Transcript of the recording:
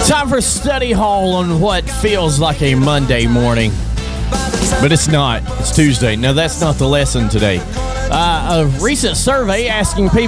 Time for study hall on what feels like a Monday morning. But it's not. It's Tuesday. No, that's not the lesson today. A recent survey asking people